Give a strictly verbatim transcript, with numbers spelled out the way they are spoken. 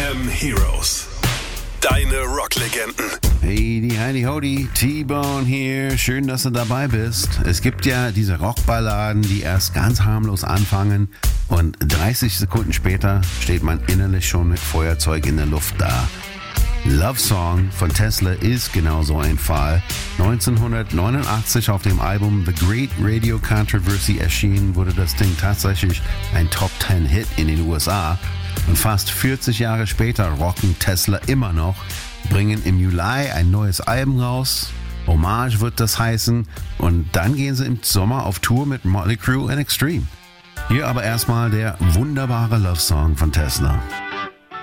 M Heroes. Deine Rocklegenden. Hey, die Heidi Hody, T-Bone hier. Schön, dass du dabei bist. Es gibt ja diese Rockballaden, die erst ganz harmlos anfangen und dreißig Sekunden später steht man innerlich schon mit Feuerzeug in der Luft da. Love Song von Tesla ist genau so ein Fall. neunzehnhundertneunundachtzig auf dem Album The Great Radio Controversy erschienen, wurde das Ding tatsächlich ein Top zehn Hit in den U S A. Und fast vierzig Jahre später rocken Tesla immer noch, bringen im Juli ein neues Album raus. Hommage wird das heißen. Und dann gehen sie im Sommer auf Tour mit Motley Crue and Extreme. Hier aber erstmal der wunderbare Love Song von Tesla.